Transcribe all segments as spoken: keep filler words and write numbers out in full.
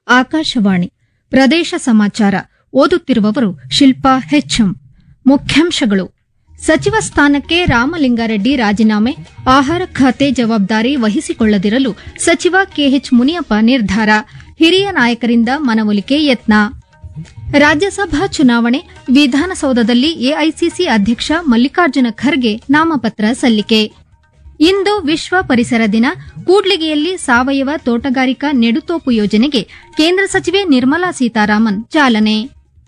ಆಕಾಶವಾಣಿ ಪ್ರದೇಶ ಸಮಾಚಾರ ಓದುತ್ತಿರುವವರು ಶಿಲ್ಪಾ ಹೆಚ್ಎಂ. ಮುಖ್ಯಾಂಶಗಳು: ಸಚಿವ ಸ್ಥಾನಕ್ಕೆ ರಾಮಲಿಂಗಾರೆಡ್ಡಿ ರಾಜೀನಾಮೆ, ಆಹಾರ ಖಾತೆ ಜವಾಬ್ದಾರಿ ವಹಿಸಿಕೊಳ್ಳದಿರಲು ಸಚಿವ ಕೆಎಚ್ ಮುನಿಯಪ್ಪ ನಿರ್ಧಾರ, ಹಿರಿಯ ನಾಯಕರಿಂದ ಮನವೊಲಿಕೆ ಯತ್ನ. ರಾಜ್ಯಸಭಾ ಚುನಾವಣೆ, ವಿಧಾನಸೌಧದಲ್ಲಿ ಎಐಸಿಸಿ ಅಧ್ಯಕ್ಷ ಮಲ್ಲಿಕಾರ್ಜುನ ಖರ್ಗೆ ನಾಮಪತ್ರ ಸಲ್ಲಿಕೆ. ಇಂದು ವಿಶ್ವ ಪರಿಸರ ದಿನ. ಕೂಡ್ಲಿಗಿಯಲ್ಲಿ ಸಾವಯವ ತೋಟಗಾರಿಕಾ ನೆಡುತೋಪು ಯೋಜನೆಗೆ ಕೇಂದ್ರ ಸಚಿವೆ ನಿರ್ಮಲಾ ಸೀತಾರಾಮನ್ ಚಾಲನೆ.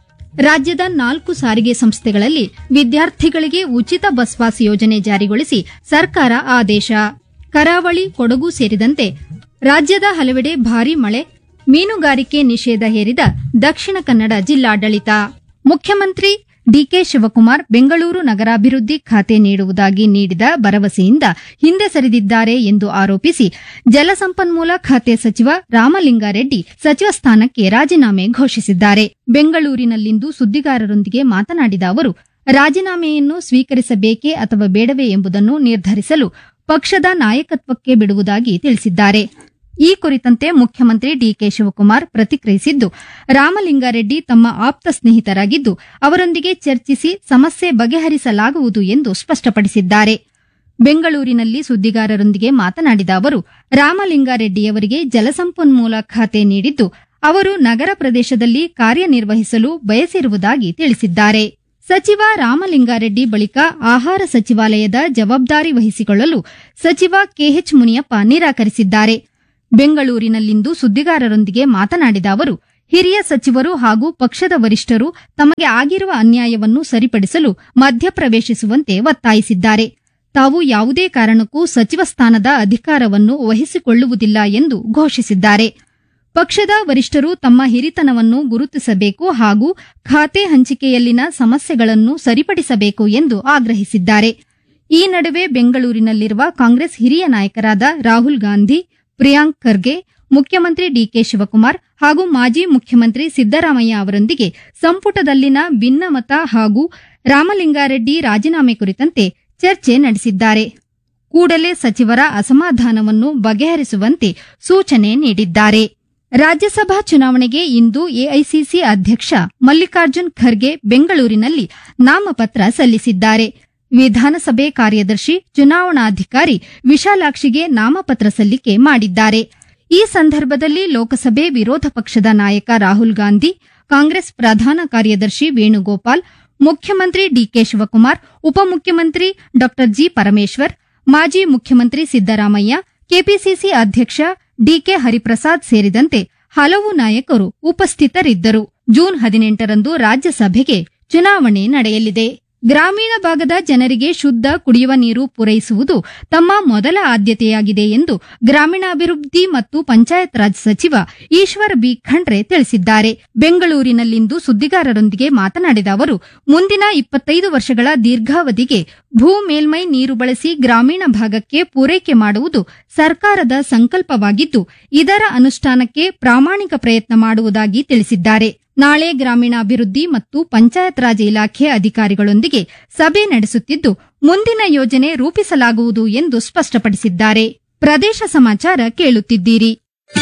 ರಾಜ್ಯದ ನಾಲ್ಕು ಸಾರಿಗೆ ಸಂಸ್ಥೆಗಳಲ್ಲಿ ವಿದ್ಯಾರ್ಥಿಗಳಿಗೆ ಉಚಿತ ಬಸ್ ಪಾಸ್ ಯೋಜನೆ ಜಾರಿಗೊಳಿಸಿ ಸರ್ಕಾರ ಆದೇಶ. ಕರಾವಳಿ, ಕೊಡಗು ಸೇರಿದಂತೆ ರಾಜ್ಯದ ಹಲವೆಡೆ ಭಾರೀ ಮಳೆ, ಮೀನುಗಾರಿಕೆ ನಿಷೇಧ ಹೇರಿದ ದಕ್ಷಿಣ ಕನ್ನಡ ಜಿಲ್ಲಾಡಳಿತ. ಮುಖ್ಯಮಂತ್ರಿ ಡಿಕೆ ಶಿವಕುಮಾರ್ ಬೆಂಗಳೂರು ನಗರಾಭಿವೃದ್ಧಿ ಖಾತೆ ನೀಡುವುದಾಗಿ ನೀಡಿದ ಭರವಸೆಯಿಂದ ಹಿಂದೆ ಸರಿದಿದ್ದಾರೆ ಎಂದು ಆರೋಪಿಸಿ ಜಲಸಂಪನ್ಮೂಲ ಖಾತೆ ಸಚಿವ ರಾಮಲಿಂಗಾರೆಡ್ಡಿ ಸಚಿವ ಸ್ಥಾನಕ್ಕೆ ರಾಜೀನಾಮೆ ಘೋಷಿಸಿದ್ದಾರೆ. ಬೆಂಗಳೂರಿನಲ್ಲಿಂದು ಸುದ್ದಿಗಾರರೊಂದಿಗೆ ಮಾತನಾಡಿದ ಅವರು, ರಾಜೀನಾಮೆಯನ್ನು ಸ್ವೀಕರಿಸಬೇಕೇ ಅಥವಾ ಬೇಡವೇ ಎಂಬುದನ್ನು ನಿರ್ಧರಿಸಲು ಪಕ್ಷದ ನಾಯಕತ್ವಕ್ಕೆ ಬಿಡುವುದಾಗಿ ತಿಳಿಸಿದ್ದಾರೆ. ಈ ಕುರಿತಂತೆ ಮುಖ್ಯಮಂತ್ರಿ ಡಿಕೆ ಶಿವಕುಮಾರ್ ಪ್ರತಿಕ್ರಿಯಿಸಿದ್ದು, ರಾಮಲಿಂಗಾರೆಡ್ಡಿ ತಮ್ಮ ಆಪ್ತ ಸ್ನೇಹಿತರಾಗಿದ್ದು ಅವರೊಂದಿಗೆ ಚರ್ಚಿಸಿ ಸಮಸ್ಯೆ ಬಗೆಹರಿಸಲಾಗುವುದು ಎಂದು ಸ್ಪಷ್ಟಪಡಿಸಿದ್ದಾರೆ. ಬೆಂಗಳೂರಿನಲ್ಲಿ ಸುದ್ದಿಗಾರರೊಂದಿಗೆ ಮಾತನಾಡಿದ ಅವರು, ರಾಮಲಿಂಗಾರೆಡ್ಡಿಯವರಿಗೆ ಜಲಸಂಪನ್ಮೂಲ ಖಾತೆ ನೀಡಿದ್ದು ಅವರು ನಗರ ಪ್ರದೇಶದಲ್ಲಿ ಕಾರ್ಯನಿರ್ವಹಿಸಲು ಬಯಸಿರುವುದಾಗಿ ತಿಳಿಸಿದ್ದಾರೆ. ಸಚಿವ ರಾಮಲಿಂಗಾರೆಡ್ಡಿ ಬಳಿಕ ಆಹಾರ ಸಚಿವಾಲಯದ ಜವಾಬ್ದಾರಿ ವಹಿಸಿಕೊಳ್ಳಲು ಸಚಿವ ಕೆಎಚ್ ಮುನಿಯಪ್ಪ ನಿರಾಕರಿಸಿದ್ದಾರೆ. ಬೆಂಗಳೂರಿನಲ್ಲಿಂದು ಸುದ್ದಿಗಾರರೊಂದಿಗೆ ಮಾತನಾಡಿದ ಅವರು, ಹಿರಿಯ ಸಚಿವರು ಹಾಗೂ ಪಕ್ಷದ ವರಿಷ್ಠರು ತಮಗೆ ಆಗಿರುವ ಅನ್ಯಾಯವನ್ನು ಸರಿಪಡಿಸಲು ಮಧ್ಯಪ್ರವೇಶಿಸುವಂತೆ ಒತ್ತಾಯಿಸಿದ್ದಾರೆ. ತಾವು ಯಾವುದೇ ಕಾರಣಕ್ಕೂ ಸಚಿವ ಸ್ಥಾನದ ಅಧಿಕಾರವನ್ನು ವಹಿಸಿಕೊಳ್ಳುವುದಿಲ್ಲ ಎಂದು ಘೋಷಿಸಿದ್ದಾರೆ. ಪಕ್ಷದ ವರಿಷ್ಠರು ತಮ್ಮ ಹಿರಿತನವನ್ನು ಗುರುತಿಸಬೇಕು ಹಾಗೂ ಖಾತೆ ಹಂಚಿಕೆಯಲ್ಲಿನ ಸಮಸ್ಯೆಗಳನ್ನು ಸರಿಪಡಿಸಬೇಕು ಎಂದು ಆಗ್ರಹಿಸಿದ್ದಾರೆ. ಈ ನಡುವೆ ಬೆಂಗಳೂರಿನಲ್ಲಿರುವ ಕಾಂಗ್ರೆಸ್ ಹಿರಿಯ ನಾಯಕರಾದ ರಾಹುಲ್ ಗಾಂಧಿ, ಪ್ರಿಯಾಂಕ್ ಖರ್ಗೆ, ಮುಖ್ಯಮಂತ್ರಿ ಡಿಕೆ ಶಿವಕುಮಾರ್ ಹಾಗೂ ಮಾಜಿ ಮುಖ್ಯಮಂತ್ರಿ ಸಿದ್ದರಾಮಯ್ಯ ಅವರೊಂದಿಗೆ ಸಂಪುಟದಲ್ಲಿನ ಭಿನ್ನಮತ ಹಾಗೂ ರಾಮಲಿಂಗಾರೆಡ್ಡಿ ರಾಜೀನಾಮೆ ಕುರಿತಂತೆ ಚರ್ಚೆ ನಡೆಸಿದ್ದಾರೆ. ಕೂಡಲೇ ಸಚಿವರ ಅಸಮಾಧಾನವನ್ನು ಬಗೆಹರಿಸುವಂತೆ ಸೂಚನೆ ನೀಡಿದ್ದಾರೆ. ರಾಜ್ಯಸಭಾ ಚುನಾವಣೆಗೆ ಇಂದು ಎಐಸಿಸಿ ಅಧ್ಯಕ್ಷ ಮಲ್ಲಿಕಾರ್ಜುನ್ ಖರ್ಗೆ ಬೆಂಗಳೂರಿನಲ್ಲಿ ನಾಮಪತ್ರ ಸಲ್ಲಿಸಿದ್ದಾರೆ. ವಿಧಾನಸಭೆ ಕಾರ್ಯದರ್ಶಿ ಚುನಾವಣಾಧಿಕಾರಿ ವಿಶಾಲಾಕ್ಷಿಗೆ ನಾಮಪತ್ರ ಸಲ್ಲಿಕೆ ಮಾಡಿದ್ದಾರೆ. ಈ ಸಂದರ್ಭದಲ್ಲಿ ಲೋಕಸಭೆ ವಿರೋಧ ಪಕ್ಷದ ನಾಯಕ ರಾಹುಲ್ ಗಾಂಧಿ, ಕಾಂಗ್ರೆಸ್ ಪ್ರಧಾನ ಕಾರ್ಯದರ್ಶಿ ವೇಣುಗೋಪಾಲ್, ಮುಖ್ಯಮಂತ್ರಿ ಡಿಕೆ ಶಿವಕುಮಾರ್, ಉಪಮುಖ್ಯಮಂತ್ರಿ ಡಾ ಜಿ ಪರಮೇಶ್ವರ್, ಮಾಜಿ ಮುಖ್ಯಮಂತ್ರಿ ಸಿದ್ದರಾಮಯ್ಯ, ಕೆಪಿಸಿಸಿ ಅಧ್ಯಕ್ಷ ಡಿಕೆ ಹರಿಪ್ರಸಾದ್ ಸೇರಿದಂತೆ ಹಲವು ನಾಯಕರು ಉಪಸ್ಥಿತರಿದ್ದರು. ಜೂನ್ ಹದಿನೆಂಟರಂದು ರಾಜ್ಯಸಭೆಗೆ ಚುನಾವಣೆ ನಡೆಯಲಿದೆ. ಗ್ರಾಮೀಣ ಭಾಗದ ಜನರಿಗೆ ಶುದ್ಧ ಕುಡಿಯುವ ನೀರು ಪೂರೈಸುವುದು ತಮ್ಮ ಮೊದಲ ಆದ್ಯತೆಯಾಗಿದೆ ಎಂದು ಗ್ರಾಮೀಣಾಭಿವೃದ್ಧಿ ಮತ್ತು ಪಂಚಾಯತ್ ರಾಜ್ ಸಚಿವ ಈಶ್ವರ್ ಬಿ ಖಂಡ್ರೆ ತಿಳಿಸಿದ್ದಾರೆ. ಬೆಂಗಳೂರಿನಲ್ಲಿಂದು ಸುದ್ದಿಗಾರರೊಂದಿಗೆ ಮಾತನಾಡಿದ ಅವರು, ಮುಂದಿನ ಇಪ್ಪತ್ತೈದು ವರ್ಷಗಳ ದೀರ್ಘಾವಧಿಗೆ ಭೂ ಮೇಲ್ಮೈ ನೀರು ಬಳಸಿ ಗ್ರಾಮೀಣ ಭಾಗಕ್ಕೆ ಪೂರೈಕೆ ಮಾಡುವುದು ಸರ್ಕಾರದ ಸಂಕಲ್ಪವಾಗಿದ್ದು ಇದರ ಅನುಷ್ಠಾನಕ್ಕೆ ಪ್ರಾಮಾಣಿಕ ಪ್ರಯತ್ನ ಮಾಡುವುದಾಗಿ ತಿಳಿಸಿದ್ದಾರೆ. ನಾಳೆ ಗ್ರಾಮೀಣಾಭಿವೃದ್ಧಿ ಮತ್ತು ಪಂಚಾಯತ್ ರಾಜ್ ಇಲಾಖೆ ಅಧಿಕಾರಿಗಳೊಂದಿಗೆ ಸಭೆ ನಡೆಸುತ್ತಿದ್ದು ಮುಂದಿನ ಯೋಜನೆ ರೂಪಿಸಲಾಗುವುದು ಎಂದು ಸ್ಪಷ್ಟಪಡಿಸಿದ್ದಾರೆ. ಪ್ರದೇಶ ಸಮಾಚಾರ ಕೇಳುತ್ತಿದ್ದೀರಿ.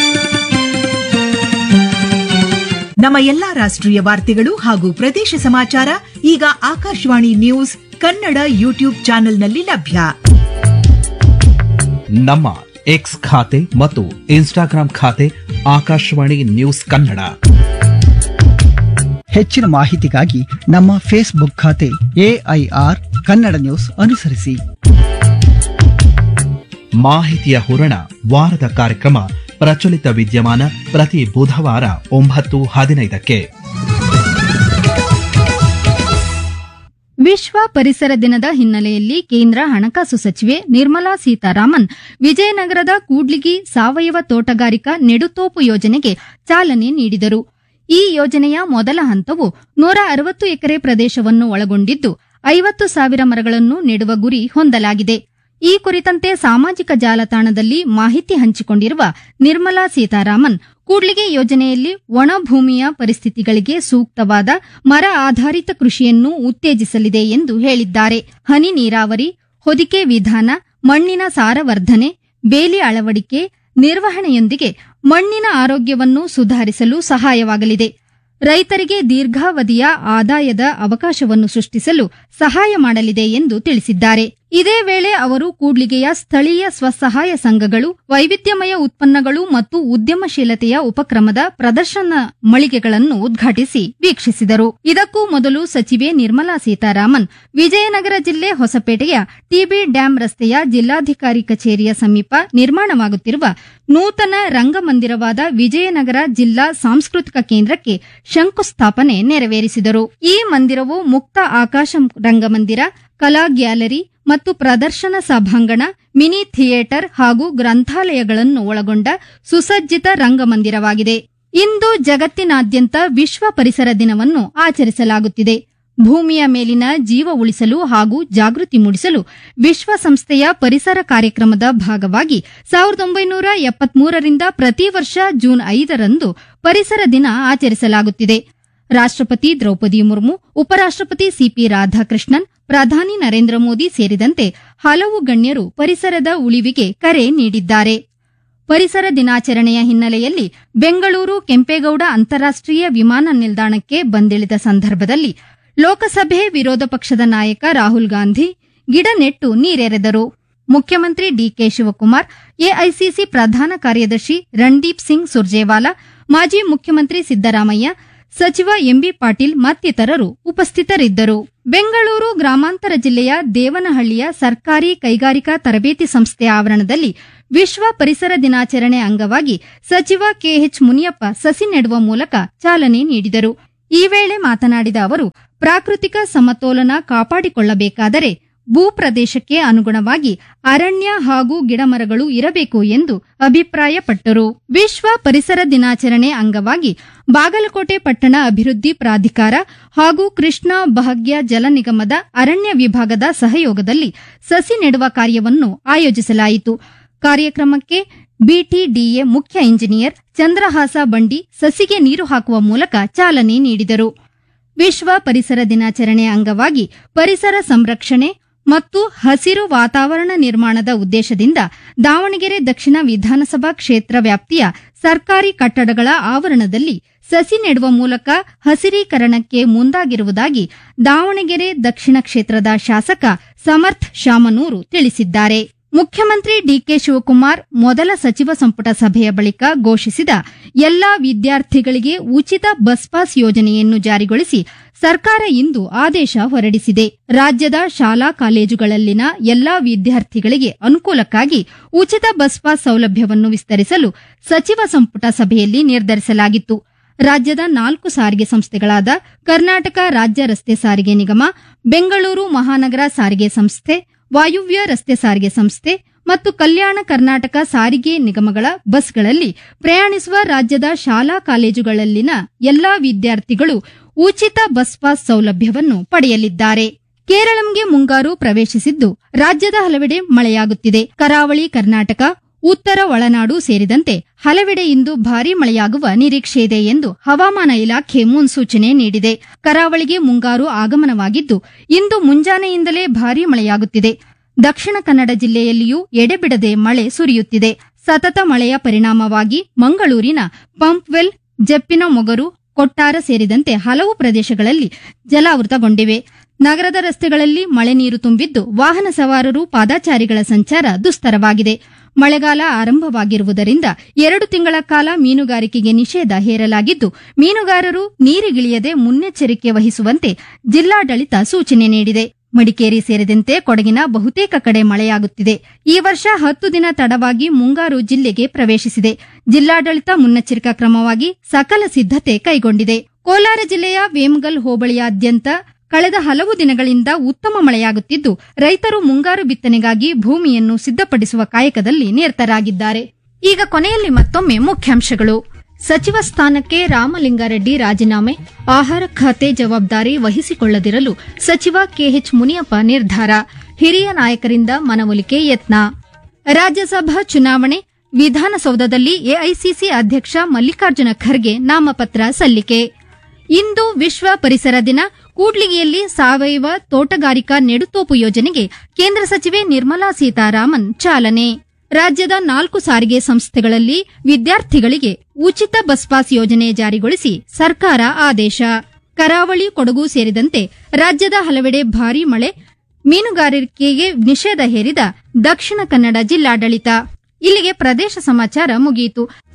ನಮ್ಮ ಎಲ್ಲಾ ರಾಷ್ಟ್ರೀಯ ವಾರ್ತೆಗಳು ಹಾಗೂ ಪ್ರದೇಶ ಸಮಾಚಾರ ಈಗ ಆಕಾಶವಾಣಿ ನ್ಯೂಸ್ ಕನ್ನಡ ಯೂಟ್ಯೂಬ್ ಚಾನೆಲ್ನಲ್ಲಿ ಲಭ್ಯ. ನಮ್ಮ ಎಕ್ಸ್ ಖಾತೆ ಮತ್ತು ಇನ್ಸ್ಟಾಗ್ರಾಂ ಖಾತೆ ಆಕಾಶವಾಣಿ ನ್ಯೂಸ್ ಕನ್ನಡ. ಹೆಚ್ಚಿನ ಮಾಹಿತಿಗಾಗಿ ನಮ್ಮ ಫೇಸ್ಬುಕ್ ಖಾತೆ ಎಐಆರ್ ಕನ್ನಡ ನ್ಯೂಸ್ ಅನುಸರಿಸಿ. ಮಾಹಿತಿಯ ಹೂರಣ ವಾರದ ಕಾರ್ಯಕ್ರಮ ಪ್ರಚಲಿತ ವಿದ್ಯಮಾನ ಪ್ರತಿ ಬುಧವಾರ ಒಂಬತ್ತು ಹದಿನೈದಕ್ಕೆ. ವಿಶ್ವ ಪರಿಸರ ದಿನದ ಹಿನ್ನೆಲೆಯಲ್ಲಿ ಕೇಂದ್ರ ಹಣಕಾಸು ಸಚಿವೆ ನಿರ್ಮಲಾ ಸೀತಾರಾಮನ್ ವಿಜಯನಗರದ ಕೂಡ್ಲಿಗಿ ಸಾವಯವ ತೋಟಗಾರಿಕಾ ನೆಡುತೋಪು ಯೋಜನೆಗೆ ಚಾಲನೆ ನೀಡಿದರು. ಈ ಯೋಜನೆಯ ಮೊದಲ ಹಂತವು ನೂರ ಅರವತ್ತು ಎಕರೆ ಪ್ರದೇಶವನ್ನು ಒಳಗೊಂಡಿದ್ದು ಐವತ್ತು ಸಾವಿರ ಮರಗಳನ್ನು ನೆಡುವ ಗುರಿ ಹೊಂದಲಾಗಿದೆ. ಈ ಕುರಿತಂತೆ ಸಾಮಾಜಿಕ ಜಾಲತಾಣದಲ್ಲಿ ಮಾಹಿತಿ ಹಂಚಿಕೊಂಡಿರುವ ನಿರ್ಮಲಾ ಸೀತಾರಾಮನ್, ಕೂಡ್ಲಿಗೆ ಯೋಜನೆಯಲ್ಲಿ ಒಣ ಭೂಮಿಯ ಪರಿಸ್ಥಿತಿಗಳಿಗೆ ಸೂಕ್ತವಾದ ಮರ ಆಧಾರಿತ ಕೃಷಿಯನ್ನು ಉತ್ತೇಜಿಸಲಿದೆ ಎಂದು ಹೇಳಿದ್ದಾರೆ. ಹನಿ ನೀರಾವರಿ, ಹೊದಿಕೆ ವಿಧಾನ, ಮಣ್ಣಿನ ಸಾರವರ್ಧನೆ, ಬೇಲಿ ಅಳವಡಿಕೆ, ನಿರ್ವಹಣೆಯೊಂದಿಗೆ ಮಣ್ಣಿನ ಆರೋಗ್ಯವನ್ನು ಸುಧಾರಿಸಲು ಸಹಾಯವಾಗಲಿದೆ. ರೈತರಿಗೆ ದೀರ್ಘಾವಧಿಯ ಆದಾಯದ ಅವಕಾಶವನ್ನು ಸೃಷ್ಟಿಸಲು ಸಹಾಯ ಮಾಡಲಿದೆ ಎಂದು ತಿಳಿಸಿದ್ದಾರೆ. ಇದೇ ವೇಳೆ ಅವರು ಕೂಡ್ಲಿಗೆಯ ಸ್ಥಳೀಯ ಸ್ವಸಹಾಯ ಸಂಘಗಳು, ವೈವಿಧ್ಯಮಯ ಉತ್ಪನ್ನಗಳು ಮತ್ತು ಉದ್ಯಮಶೀಲತೆಯ ಉಪಕ್ರಮದ ಪ್ರದರ್ಶನ ಮಳಿಗೆಗಳನ್ನು ಉದ್ಘಾಟಿಸಿ ವೀಕ್ಷಿಸಿದರು. ಇದಕ್ಕೂ ಮೊದಲು ಸಚಿವೆ ನಿರ್ಮಲಾ ಸೀತಾರಾಮನ್ ವಿಜಯನಗರ ಜಿಲ್ಲೆ ಹೊಸಪೇಟೆಯ ಟಿಬಿ ಡ್ಯಾಂ ರಸ್ತೆಯ ಜಿಲ್ಲಾಧಿಕಾರಿ ಕಚೇರಿಯ ಸಮೀಪ ನಿರ್ಮಾಣವಾಗುತ್ತಿರುವ ನೂತನ ರಂಗಮಂದಿರವಾದ ವಿಜಯನಗರ ಜಿಲ್ಲಾ ಸಾಂಸ್ಕೃತಿಕ ಕೇಂದ್ರಕ್ಕೆ ಶಂಕುಸ್ಥಾಪನೆ ನೆರವೇರಿಸಿದರು. ಈ ಮಂದಿರವು ಮುಕ್ತ ಆಕಾಶ ರಂಗಮಂದಿರ, ಕಲಾ ಗ್ಯಾಲರಿ ಮತ್ತು ಪ್ರದರ್ಶನ ಸಭಾಂಗಣ, ಮಿನಿ ಥಿಯೇಟರ್ ಹಾಗೂ ಗ್ರಂಥಾಲಯಗಳನ್ನು ಒಳಗೊಂಡ ಸುಸಜ್ಜಿತ ರಂಗಮಂದಿರವಾಗಿದೆ. ಇಂದು ಜಗತ್ತಿನಾದ್ಯಂತ ವಿಶ್ವ ಪರಿಸರ ದಿನವನ್ನು ಆಚರಿಸಲಾಗುತ್ತಿದೆ. ಭೂಮಿಯ ಮೇಲಿನ ಜೀವ ಉಳಿಸಲು ಹಾಗೂ ಜಾಗೃತಿ ಮೂಡಿಸಲು ವಿಶ್ವಸಂಸ್ಥೆಯ ಪರಿಸರ ಕಾರ್ಯಕ್ರಮದ ಭಾಗವಾಗಿ ಸಾವಿರದ ಒಂಬೈನೂರ ಎಪ್ಪತ್ಮೂರರಿಂದ ಪ್ರತಿ ವರ್ಷ ಜೂನ್ ಐದರಂದು ಪರಿಸರ ದಿನ ಆಚರಿಸಲಾಗುತ್ತಿದೆ. ರಾಷ್ಟ್ರಪತಿ ದ್ರೌಪದಿ ಮುರ್ಮು, ಉಪರಾಷ್ಟ್ರಪತಿ ಸಿಪಿ ರಾಧಾಕೃಷ್ಣನ್, ಪ್ರಧಾನಿ ನರೇಂದ್ರ ಮೋದಿ ಸೇರಿದಂತೆ ಹಲವು ಗಣ್ಯರು ಪರಿಸರದ ಉಳಿವಿಗೆ ಕರೆ ನೀಡಿದ್ದಾರೆ. ಪರಿಸರ ದಿನಾಚರಣೆಯ ಹಿನ್ನೆಲೆಯಲ್ಲಿ ಬೆಂಗಳೂರು ಕೆಂಪೇಗೌಡ ಅಂತಾರಾಷ್ಟೀಯ ವಿಮಾನ ನಿಲ್ದಾಣಕ್ಕೆ ಬಂದಿಳಿದ ಸಂದರ್ಭದಲ್ಲಿ ಲೋಕಸಭೆ ವಿರೋಧ ಪಕ್ಷದ ನಾಯಕ ರಾಹುಲ್ ಗಾಂಧಿ ಗಿಡ ನೆಟ್ಟು ನೀರೆರೆದರು. ಮುಖ್ಯಮಂತ್ರಿ ಡಿಕೆ ಶಿವಕುಮಾರ್, ಎಐಸಿಸಿ ಪ್ರಧಾನ ಕಾರ್ಯದರ್ಶಿ ರಣದೀಪ್ ಸಿಂಗ್ ಸುರ್ಜೇವಾಲಾ, ಮಾಜಿ ಮುಖ್ಯಮಂತ್ರಿ ಸಿದ್ದರಾಮಯ್ಯ, ಸಚಿವ ಎಂಬಿ ಪಾಟೀಲ್ ಮತ್ತಿತರರು ಉಪಸ್ಥಿತರಿದ್ದರು. ಬೆಂಗಳೂರು ಗ್ರಾಮಾಂತರ ಜಿಲ್ಲೆಯ ದೇವನಹಳ್ಳಿಯ ಸರ್ಕಾರಿ ಕೈಗಾರಿಕಾ ತರಬೇತಿ ಸಂಸ್ಥೆಯ ಆವರಣದಲ್ಲಿ ವಿಶ್ವ ಪರಿಸರ ದಿನಾಚರಣೆ ಅಂಗವಾಗಿ ಸಚಿವ ಕೆಎಚ್ ಮುನಿಯಪ್ಪ ಸಸಿ ನೆಡುವ ಮೂಲಕ ಚಾಲನೆ ನೀಡಿದರು. ಈ ವೇಳೆ ಮಾತನಾಡಿದ ಅವರು, ಪ್ರಾಕೃತಿಕ ಸಮತೋಲನ ಕಾಪಾಡಿಕೊಳ್ಳಬೇಕಾದರೆ ಭೂಪ್ರದೇಶಕ್ಕೆ ಅನುಗುಣವಾಗಿ ಅರಣ್ಯ ಹಾಗೂ ಗಿಡಮರಗಳು ಇರಬೇಕು ಎಂದು ಅಭಿಪ್ರಾಯಪಟ್ಟರು. ವಿಶ್ವ ಪರಿಸರ ದಿನಾಚರಣೆ ಅಂಗವಾಗಿ ಬಾಗಲಕೋಟೆ ಪಟ್ಟಣ ಅಭಿವೃದ್ಧಿ ಪ್ರಾಧಿಕಾರ ಹಾಗೂ ಕೃಷ್ಣಾ ಭಾಗ್ಯ ಜಲ ನಿಗಮದ ಅರಣ್ಯ ವಿಭಾಗದ ಸಹಯೋಗದಲ್ಲಿ ಸಸಿ ನೆಡುವ ಕಾರ್ಯವನ್ನು ಆಯೋಜಿಸಲಾಯಿತು. ಕಾರ್ಯಕ್ರಮಕ್ಕೆ ಬಿಟಿಡಿಎ ಮುಖ್ಯ ಇಂಜಿನಿಯರ್ ಚಂದ್ರಹಾಸ ಬಂಡಿ ಸಸಿಗೆ ನೀರು ಹಾಕುವ ಮೂಲಕ ಚಾಲನೆ ನೀಡಿದರು. ವಿಶ್ವ ಪರಿಸರ ದಿನಾಚರಣೆ ಅಂಗವಾಗಿ ಪರಿಸರ ಸಂರಕ್ಷಣೆ ಮತ್ತು ಹಸಿರು ವಾತಾವರಣ ನಿರ್ಮಾಣದ ಉದ್ದೇಶದಿಂದ ದಾವಣಗೆರೆ ದಕ್ಷಿಣ ವಿಧಾನಸಭಾ ಕ್ಷೇತ್ರ ವ್ಯಾಪ್ತಿಯ ಸರ್ಕಾರಿ ಕಟ್ಟಡಗಳ ಆವರಣದಲ್ಲಿ ಸಸಿ ನೆಡುವ ಮೂಲಕ ಹಸಿರೀಕರಣಕ್ಕೆ ಮುಂದಾಗಿರುವುದಾಗಿ ದಾವಣಗೆರೆ ದಕ್ಷಿಣ ಕ್ಷೇತ್ರದ ಶಾಸಕ ಸಮರ್ಥ್ ಶಾಮನೂರು ತಿಳಿಸಿದ್ದಾರೆ. ಮುಖ್ಯಮಂತ್ರಿ ಡಿಕೆ ಶಿವಕುಮಾರ್ ಮೊದಲ ಸಚಿವ ಸಂಪುಟ ಸಭೆಯ ಬಳಿಕ ಘೋಷಿಸಿದ ಎಲ್ಲಾ ವಿದ್ಯಾರ್ಥಿಗಳಿಗೆ ಉಚಿತ ಬಸ್ ಪಾಸ್ ಯೋಜನೆಯನ್ನು ಜಾರಿಗೊಳಿಸಿ ಸರ್ಕಾರ ಇಂದು ಆದೇಶ ಹೊರಡಿಸಿದೆ. ರಾಜ್ಯದ ಶಾಲಾ ಕಾಲೇಜುಗಳಲ್ಲಿನ ಎಲ್ಲಾ ವಿದ್ಯಾರ್ಥಿಗಳಿಗೆ ಅನುಕೂಲಕ್ಕಾಗಿ ಉಚಿತ ಬಸ್ ಪಾಸ್ ಸೌಲಭ್ಯವನ್ನು ವಿಸ್ತರಿಸಲು ಸಚಿವ ಸಂಪುಟ ಸಭೆಯಲ್ಲಿ ನಿರ್ಧರಿಸಲಾಗಿತ್ತು. ರಾಜ್ಯದ ನಾಲ್ಕು ಸಾರಿಗೆ ಸಂಸ್ಥೆಗಳಾದ ಕರ್ನಾಟಕ ರಾಜ್ಯ ರಸ್ತೆ ಸಾರಿಗೆ ನಿಗಮ, ಬೆಂಗಳೂರು ಮಹಾನಗರ ಸಾರಿಗೆ ಸಂಸ್ಥೆ, ವಾಯುವ್ಯ ರಸ್ತೆ ಸಾರಿಗೆ ಸಂಸ್ಥೆ ಮತ್ತು ಕಲ್ಯಾಣ ಕರ್ನಾಟಕ ಸಾರಿಗೆ ನಿಗಮಗಳ ಬಸ್ಗಳಲ್ಲಿ ಪ್ರಯಾಣಿಸುವ ರಾಜ್ಯದ ಶಾಲಾ ಕಾಲೇಜುಗಳಲ್ಲಿನ ಎಲ್ಲಾ ವಿದ್ಯಾರ್ಥಿಗಳು ಉಚಿತ ಬಸ್ ಪಾಸ್ ಸೌಲಭ್ಯವನ್ನು ಪಡೆಯಲಿದ್ದಾರೆ. ಕೇರಳಂಗೆ ಮುಂಗಾರು ಪ್ರವೇಶಿಸಿದ್ದು ರಾಜ್ಯದ ಹಲವೆಡೆ ಮಳೆಯಾಗುತ್ತಿದೆ. ಕರಾವಳಿ ಕರ್ನಾಟಕ, ಉತ್ತರ ಒಳನಾಡು ಸೇರಿದಂತೆ ಹಲವೆಡೆ ಇಂದು ಭಾರೀ ಮಳೆಯಾಗುವ ನಿರೀಕ್ಷೆಯಿದೆ ಎಂದು ಹವಾಮಾನ ಇಲಾಖೆ ಮುನ್ಸೂಚನೆ ನೀಡಿದೆ. ಕರಾವಳಿಗೆ ಮುಂಗಾರು ಆಗಮನವಾಗಿದ್ದು ಇಂದು ಮುಂಜಾನೆಯಿಂದಲೇ ಭಾರೀ ಮಳೆಯಾಗುತ್ತಿದೆ. ದಕ್ಷಿಣ ಕನ್ನಡ ಜಿಲ್ಲೆಯಲ್ಲಿಯೂ ಎಡೆಬಿಡದೆ ಮಳೆ ಸುರಿಯುತ್ತಿದೆ. ಸತತ ಮಳೆಯ ಪರಿಣಾಮವಾಗಿ ಮಂಗಳೂರಿನ ಪಂಪ್ವೆಲ್, ಜಪ್ಪಿನ ಮೊಗರು, ಕೊಟ್ಟಾರ ಸೇರಿದಂತೆ ಹಲವು ಪ್ರದೇಶಗಳಲ್ಲಿ ಜಲಾವೃತಗೊಂಡಿವೆ. ನಗರದ ರಸ್ತೆಗಳಲ್ಲಿ ಮಳೆ ನೀರು ತುಂಬಿದ್ದು ವಾಹನ ಸವಾರರು, ಪಾದಚಾರಿಗಳ ಸಂಚಾರ ದುಸ್ತರವಾಗಿದೆ. ಮಳೆಗಾಲ ಆರಂಭವಾಗಿರುವುದರಿಂದ ಎರಡು ತಿಂಗಳ ಕಾಲ ಮೀನುಗಾರಿಕೆಗೆ ನಿಷೇಧ ಹೇರಲಾಗಿದ್ದು ಮೀನುಗಾರರು ನೀರಿಗಿಳಿಯದೆ ಮುನ್ನೆಚ್ಚರಿಕೆ ವಹಿಸುವಂತೆ ಜಿಲ್ಲಾಡಳಿತ ಸೂಚನೆ ನೀಡಿದೆ. ಮಡಿಕೇರಿ ಸೇರಿದಂತೆ ಕೊಡಗಿನ ಬಹುತೇಕ ಕಡೆ ಮಳೆಯಾಗುತ್ತಿದೆ. ಈ ವರ್ಷ ಹತ್ತು ದಿನ ತಡವಾಗಿ ಮುಂಗಾರು ಜಿಲ್ಲೆಗೆ ಪ್ರವೇಶಿಸಿದೆ. ಜಿಲ್ಲಾಡಳಿತ ಮುನ್ನೆಚ್ಚರಿಕಾ ಕ್ರಮವಾಗಿ ಸಕಲ ಸಿದ್ಧತೆ ಕೈಗೊಂಡಿದೆ. ಕೋಲಾರ ಜಿಲ್ಲೆಯ ವೇಮಗಲ್ ಹೋಬಳಿಯಾದ್ಯಂತ ಕಳೆದ ಹಲವು ದಿನಗಳಿಂದ ಉತ್ತಮ ಮಳೆಯಾಗುತ್ತಿದ್ದು ರೈತರು ಮುಂಗಾರು ಬಿತ್ತನೆಗಾಗಿ ಭೂಮಿಯನ್ನು ಸಿದ್ಧಪಡಿಸುವ ಕಾಯಕದಲ್ಲಿ ನಿರತರಾಗಿದ್ದಾರೆ. ಈಗ ಕೊನೆಯಲ್ಲಿ ಮತ್ತೊಮ್ಮೆ ಮುಖ್ಯಾಂಶಗಳು. ಸಚಿವ ಸ್ಥಾನಕ್ಕೆ ರಾಮಲಿಂಗಾರೆಡ್ಡಿ ರಾಜೀನಾಮೆ, ಆಹಾರ ಖಾತೆ ಜವಾಬ್ದಾರಿ ವಹಿಸಿಕೊಳ್ಳದಿರಲು ಸಚಿವ ಕೆಎಚ್ ಮುನಿಯಪ್ಪ ನಿರ್ಧಾರ, ಹಿರಿಯ ನಾಯಕರಿಂದ ಮನವೊಲಿಕೆ ಯತ್ನ. ರಾಜ್ಯಸಭಾ ಚುನಾವಣೆ, ವಿಧಾನಸೌಧದಲ್ಲಿ ಎಐಸಿಸಿ ಅಧ್ಯಕ್ಷ ಮಲ್ಲಿಕಾರ್ಜುನ ಖರ್ಗೆ ನಾಮಪತ್ರ ಸಲ್ಲಿಕೆ. ಇಂದು ವಿಶ್ವ ಪರಿಸರ ದಿನ. ಕೂಡ್ಲಿಗಿಯಲ್ಲಿ ಸಾವಯವ ತೋಟಗಾರಿಕಾ ನೆಡುತೋಪು ಯೋಜನೆಗೆ ಕೇಂದ್ರ ಸಚಿವೆ ನಿರ್ಮಲಾ ಸೀತಾರಾಮನ್ ಚಾಲನೆ. ರಾಜ್ಯದ ನಾಲ್ಕು ಸಾರಿಗೆ ಸಂಸ್ಥೆಗಳಲ್ಲಿ ವಿದ್ಯಾರ್ಥಿಗಳಿಗೆ ಉಚಿತ ಬಸ್ ಪಾಸ್ ಯೋಜನೆ ಜಾರಿಗೊಳಿಸಿ ಸರ್ಕಾರ ಆದೇಶ. ಕರಾವಳಿ, ಕೊಡಗು ಸೇರಿದಂತೆ ರಾಜ್ಯದ ಹಲವೆಡೆ ಭಾರೀ ಮಳೆ, ಮೀನುಗಾರಿಕೆಗೆ ನಿಷೇಧ ಹೇರಿದ ದಕ್ಷಿಣ ಕನ್ನಡ ಜಿಲ್ಲಾಡಳಿತ. ಇಲ್ಲಿಗೆ ಪ್ರದೇಶ ಸಮಾಚಾರ ಮುಗಿಯಿತು.